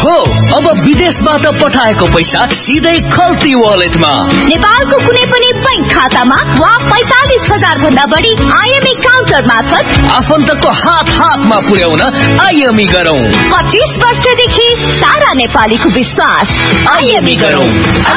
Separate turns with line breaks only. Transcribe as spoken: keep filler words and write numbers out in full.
हो अब विदेशबाट पठाएको पैसा सिधै खल्ती वालेटमा।
नेपालको कुनै पनि बैंक खातामा वा पैंतालीस हजार भन्दा बढी आइएमई काउन्टर मार्फत
आफन्तको हात हातमा पुर्याउन आइएमई गरौँ।
पच्चीस वर्षदेखि सारा नेपालीको विश्वास। आइएमई गरौँ।